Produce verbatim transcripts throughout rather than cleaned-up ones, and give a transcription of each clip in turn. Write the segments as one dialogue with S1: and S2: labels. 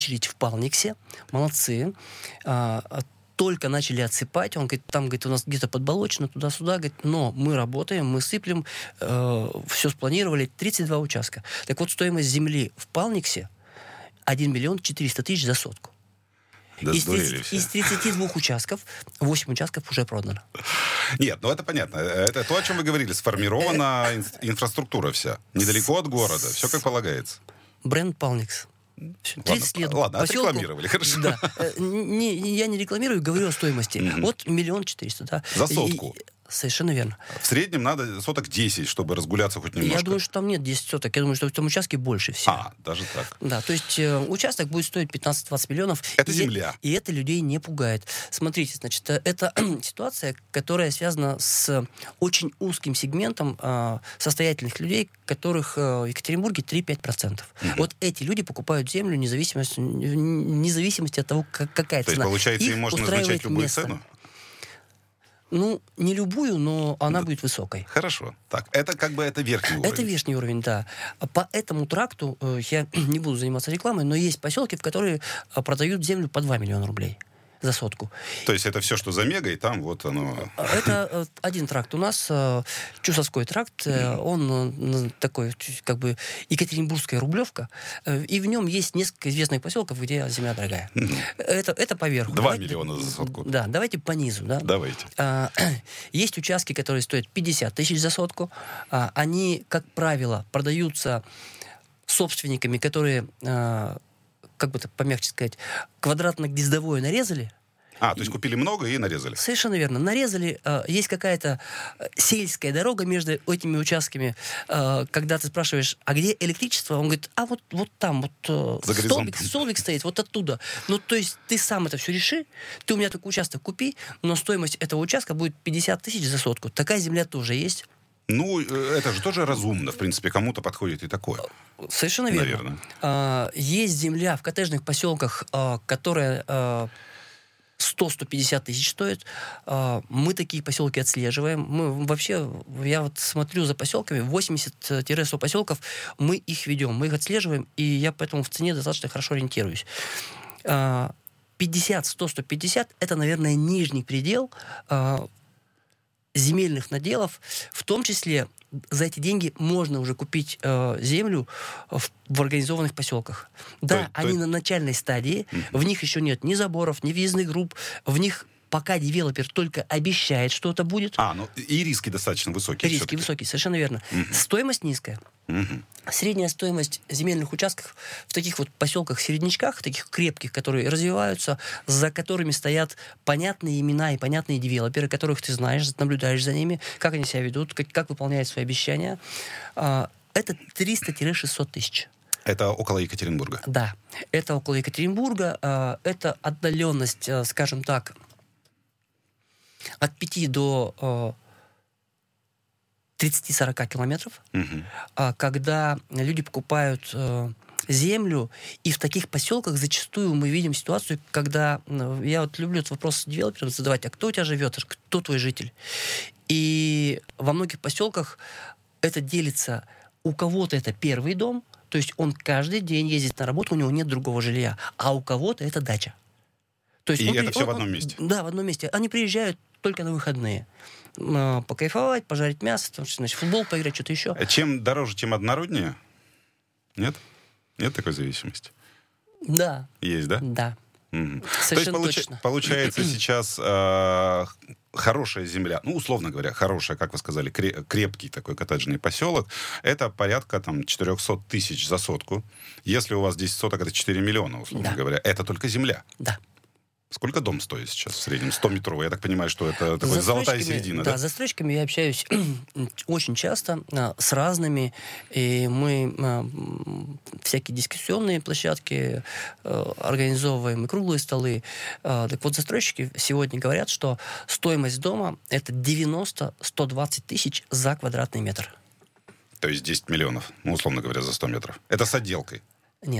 S1: очередь в Палниксе. Молодцы. А, только начали отсыпать. Он говорит, там, говорит, у нас где-то подболочено, туда-сюда. Говорит, но мы работаем, мы сыплем, э, все спланировали. тридцать два участка. Так вот, стоимость земли в Палниксе один миллион четыреста тысяч за сотку.
S2: Да
S1: Из,
S2: сдурели
S1: тридцати,
S2: все.
S1: из тридцати двух участков восемь участков уже продано.
S2: Нет, ну это понятно. Это то, о чем вы говорили. Сформирована ин- инфраструктура вся. Недалеко от города. Все как полагается.
S1: Бренд Палникс. тридцать лет
S2: Ладно,
S1: поселку.
S2: отрекламировали, хорошо.
S1: Да. Э, Не, я не рекламирую, говорю о стоимости.
S2: Мгм.
S1: Вот миллион четыреста, да.
S2: За
S1: И-
S2: сотку.
S1: и- Совершенно верно.
S2: В среднем надо соток десять, чтобы разгуляться хоть немножко.
S1: Я думаю, что там нет десять соток. Я думаю, что в этом участке больше всего.
S2: А, даже так.
S1: Да, то есть э, участок будет стоить пятнадцать-двадцать миллионов.
S2: Это
S1: и,
S2: земля.
S1: И это людей не пугает. Смотрите, значит, э, это ситуация, которая связана с очень узким сегментом э, состоятельных людей, которых э, в Екатеринбурге три-пять процентов.
S2: Мгм.
S1: Вот эти люди покупают землю вне зависимости, вне зависимости от того, как, какая
S2: То есть,
S1: цена.
S2: получается,
S1: Их
S2: им можно
S1: устраивает
S2: назначать любую
S1: место.
S2: цену?
S1: Ну, не любую, но она
S2: Да.
S1: будет высокой.
S2: Хорошо. Так, это как бы это верхний уровень.
S1: Это верхний уровень, да. По этому тракту э, я не буду заниматься рекламой, но есть поселки, в которые э, продают землю по два миллиона рублей за сотку.
S2: То есть это все, что за мега, и там вот оно...
S1: Это э, один тракт у нас, э, Чусовской тракт, э, он э, такой, чуть как бы Екатеринбургская рублевка, э, и в нем есть несколько известных поселков, где земля дорогая. Это, это поверху.
S2: Два
S1: Давайте-
S2: миллиона за сотку.
S1: Да, давайте по низу, да.
S2: Давайте.
S1: А, Есть участки, которые стоят пятьдесят тысяч за сотку. А, Они, как правило, продаются собственниками, которые, а, как бы это помягче сказать, квадратно-гнездовое нарезали.
S2: А, то есть купили много и нарезали.
S1: Совершенно верно. Нарезали. а, Есть какая-то а, сельская дорога между этими участками. а, Когда ты спрашиваешь, а где электричество? Он говорит, а вот, вот там, вот э,
S2: За
S1: столбик,
S2: горизонтом.
S1: столбик стоит, вот оттуда. Ну, то есть ты сам это все реши, ты у меня такой участок купи, но стоимость этого участка будет пятьдесят тысяч за сотку. Такая земля тоже есть.
S2: Ну, э, это же тоже разумно. В принципе, кому-то подходит и такое.
S1: Совершенно верно.
S2: Наверное.
S1: А, Есть земля в коттеджных поселках, а, которая а, сто-сто пятьдесят тысяч стоит. А, Мы такие поселки отслеживаем. Мы вообще, я вот смотрю за поселками, восемьдесят-сто поселков, мы их ведем, мы их отслеживаем, и я поэтому в цене достаточно хорошо ориентируюсь. А, пятьдесят, сто, сто пятьдесят это, наверное, нижний предел а, земельных наделов, в том числе за эти деньги можно уже купить э, землю в, в организованных поселках. Да,
S2: То-
S1: они
S2: то-
S1: на начальной стадии,
S2: Мгм.
S1: в них еще нет ни заборов, ни въездных групп, в них пока девелопер только обещает, что это будет.
S2: А, ну и риски достаточно высокие.
S1: Риски
S2: все-таки.
S1: высокие, совершенно верно.
S2: Мгм.
S1: Стоимость низкая.
S2: Мгм.
S1: Средняя стоимость земельных участков в таких вот поселках-середнячках, таких крепких, которые развиваются, за которыми стоят понятные имена и понятные девелоперы, которых ты знаешь, наблюдаешь за ними, как они себя ведут, как, как выполняют свои обещания, а, это триста-шестьсот тысяч.
S2: Это около Екатеринбурга.
S1: Да, это около Екатеринбурга, а, это отдаленность, а, скажем так, от пяти до а, тридцати-сорока километров.
S2: Мгм.
S1: А, когда люди покупают э, землю, и в таких поселках зачастую мы видим ситуацию, когда э, я вот люблю этот вопрос девелоперам задавать, а кто у тебя живет, кто твой житель? И во многих поселках это делится, у кого-то это первый дом, то есть он каждый день ездит на работу, у него нет другого жилья, а у кого-то это дача. То есть
S2: И
S1: он
S2: это
S1: при-
S2: всё
S1: он-
S2: в одном
S1: он-
S2: месте?
S1: Да, в одном месте. Они приезжают только на выходные. М, Покайфовать, пожарить мясо, там, значит, в футбол поиграть, что-то еще.
S2: А чем дороже, тем однороднее? Нет? Нет такой зависимости?
S1: Да,
S2: Есть, да?
S1: да.
S2: Мгм.
S1: Совершенно
S2: То есть
S1: точно.
S2: получается сейчас э, хорошая земля, ну, условно говоря, хорошая, как вы сказали, кре- крепкий такой коттеджный поселок, это порядка там четыреста тысяч за сотку. Если у вас десять соток, это четыре миллиона, условно
S1: Да.
S2: говоря. Это только земля.
S1: Да.
S2: Сколько дом стоит сейчас в среднем? сто метровый. Я так понимаю, что это такая золотая
S1: застройщиками-
S2: середина,
S1: да?
S2: да?
S1: с застройщиками я общаюсь очень часто, а, с разными, и мы а, м, всякие дискуссионные площадки а, организовываем, и круглые столы. А, Так вот, застройщики сегодня говорят, что стоимость дома — это девяносто-сто двадцать тысяч за квадратный метр.
S2: То есть десять миллионов, ну, условно говоря, за сто метров. Это с отделкой.
S1: Нет.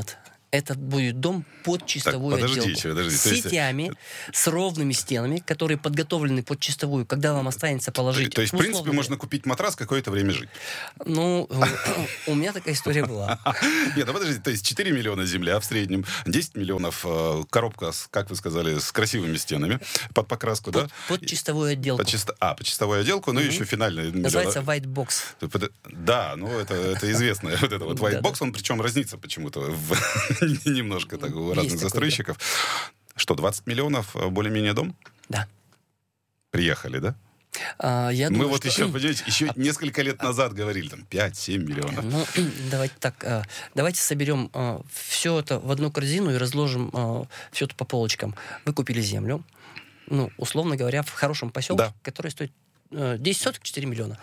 S1: Это будет дом под чистовую
S2: так, подождите,
S1: отделку.
S2: подождите.
S1: С сетями, с ровными стенами, которые подготовлены под чистовую, когда вам останется положить...
S2: То, то есть, в принципе, говоря, можно купить матрас, какое-то время жить?
S1: Ну, у меня такая история была.
S2: Нет, ну подождите, то есть четыре миллиона земля в среднем, десять миллионов коробка, как вы сказали, с красивыми стенами под покраску, да?
S1: Под чистовую отделку.
S2: А, под чистовую отделку, ну и еще финальная...
S1: Называется white box.
S2: Да, ну это известно. Вот это вот white box, он причем разнится почему-то немножко так у разных застройщиков. Что, двадцать миллионов более-менее дом?
S1: Да.
S2: Приехали, да?
S1: А, я
S2: Мы
S1: думаю,
S2: вот
S1: что...
S2: еще, понимаете, еще несколько лет назад говорили, там, пять-семь миллионов.
S1: Ну, давайте так, давайте соберем все это в одну корзину и разложим все это по полочкам. Вы купили землю, ну, условно говоря, в хорошем поселке, да. который стоит десять соток, четыре миллиона.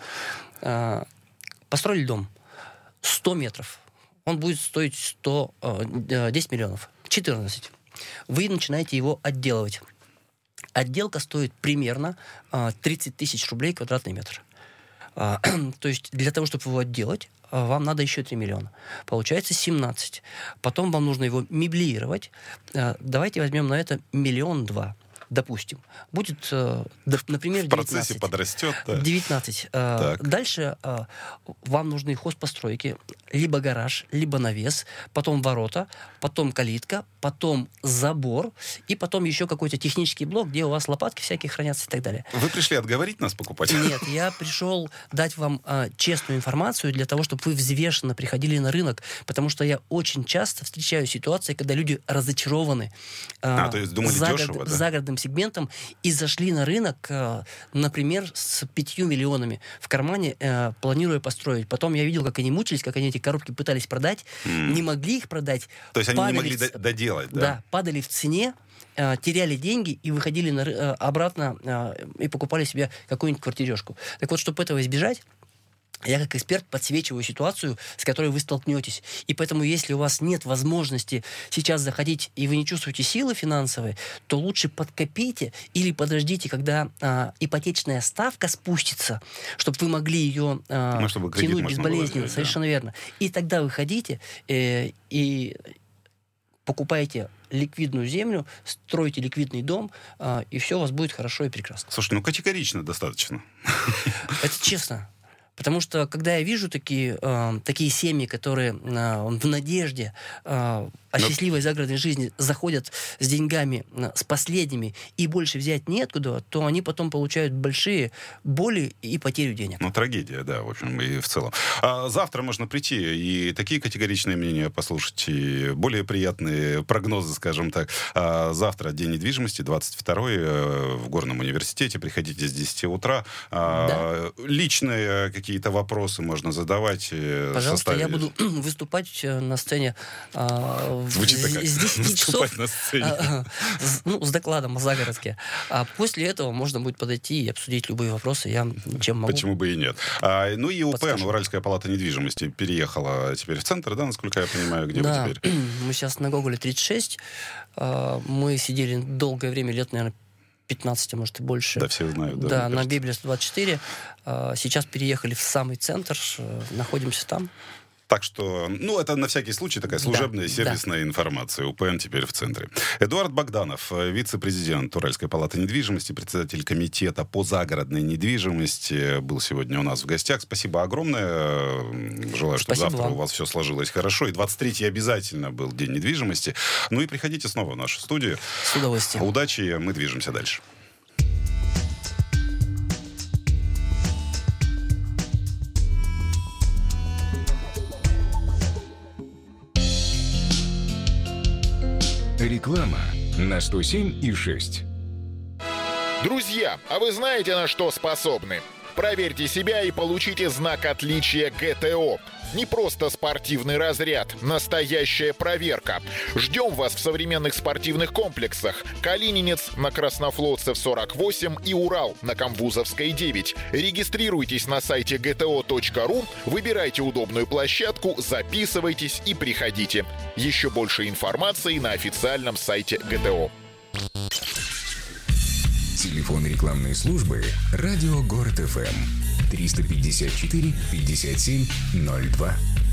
S1: Построили дом сто метров. Он будет стоить сто, десять миллионов. четырнадцать. Вы начинаете его отделывать. Отделка стоит примерно тридцать тысяч рублей квадратный метр. То есть для того, чтобы его отделать, вам надо еще три миллиона. Получается семнадцать. Потом вам нужно его меблировать. Давайте возьмем на это миллион два. Допустим, будет, например, девятнадцать. В
S2: процессе подрастет, да.
S1: девятнадцать. Так. Дальше вам нужны хозпостройки, либо гараж, либо навес, потом ворота, потом калитка, потом забор, и потом еще какой-то технический блок, где у вас лопатки всякие хранятся и так далее.
S2: Вы пришли отговорить нас покупать?
S1: Нет, я пришел дать вам а, честную информацию для того, чтобы вы взвешенно приходили на рынок, потому что я очень часто встречаю ситуации, когда люди разочарованы а,
S2: а, то есть думали
S1: загород,
S2: дешево, да?
S1: загородным сегментом и зашли на рынок, а, например, с пятью миллионами в кармане, а, планируя построить. Потом я видел, как они мучились, как они эти коробки пытались продать, mm. не могли их продать.
S2: То есть они не могли в... доделать, да?
S1: Да, падали в цене, э, теряли деньги и выходили на, э, обратно э, и покупали себе какую-нибудь квартирешку. Так вот, чтобы этого избежать, я как эксперт подсвечиваю ситуацию, с которой вы столкнетесь. И поэтому, если у вас нет возможности сейчас заходить, и вы не чувствуете силы финансовые, то лучше подкопите или подождите, когда а, ипотечная ставка спустится, чтобы вы могли ее а, ну, чтобы тянуть безболезненно. Взять, совершенно да. верно. И тогда выходите э, и покупаете ликвидную землю, строите ликвидный дом, э, и все у вас будет хорошо и прекрасно.
S2: Слушай, ну категорично достаточно.
S1: Это честно. Потому что, когда я вижу такие, э, такие семьи, которые э, в надежде э, о Но... счастливой загородной жизни заходят с деньгами, э, с последними, и больше взять неоткуда, то они потом получают большие боли и потерю денег.
S2: Ну, трагедия, да, в общем, и в целом. А завтра можно прийти и такие категоричные мнения послушать, и более приятные прогнозы, скажем так. А завтра день недвижимости, двадцать второй, э, в Горном университете. Приходите с десяти утра. А, да. Личные какие какие-то вопросы можно задавать.
S1: Пожалуйста, составить. Я буду выступать на сцене а,
S2: Звучит
S1: с,
S2: так,
S1: с десяти часов
S2: на сцене.
S1: А, с, ну, с докладом о загородке. А после этого можно будет подойти и обсудить любые вопросы. Я чем могу.
S2: Почему бы и нет. А, ну и УПН, Уральская палата недвижимости, переехала теперь в центр, да, насколько я понимаю, где
S1: да.
S2: вы теперь?
S1: Мы сейчас на Гоголя тридцать шесть. Мы сидели долгое время, лет, наверное, пятнадцать, а может и больше.
S2: Да, все знают. Да,
S1: да на Бебеля сто двадцать четыре. Сейчас переехали в самый центр, находимся там.
S2: Так что, ну, это на всякий случай такая служебная, да, сервисная да. информация. УПН теперь в центре. Эдуард Богданов, вице-президент Уральской палаты недвижимости, председатель комитета по загородной недвижимости, был сегодня у нас в гостях. Спасибо огромное. Желаю, чтобы
S1: Спасибо
S2: завтра
S1: вам.
S2: у вас все сложилось хорошо. И двадцать третий обязательно был день недвижимости. Ну и приходите снова в нашу студию.
S1: С удовольствием.
S2: Удачи, мы движемся дальше.
S3: Реклама на сто семь и шесть.
S4: Друзья, а вы знаете, на что способны? Проверьте себя и получите знак отличия ГТО. Не просто спортивный разряд, настоящая проверка. Ждем вас в современных спортивных комплексах. Калининец на Краснофлотцев сорок восемь и Урал на Камбузовской девять. Регистрируйтесь на сайте джи ти о точка ру, выбирайте удобную площадку, записывайтесь и приходите. Еще больше информации на официальном сайте ГТО.
S3: Телефон рекламной службы «Радио Город эф эм» триста пятьдесят четыре пятьдесят семь ноль два.